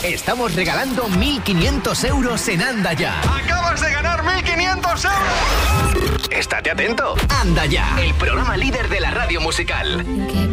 estamos regalando 1.500 euros en Anda Ya. ¡Acabas de ganar 1.500 euros! Estate atento. Anda Ya, el programa líder de la radio musical.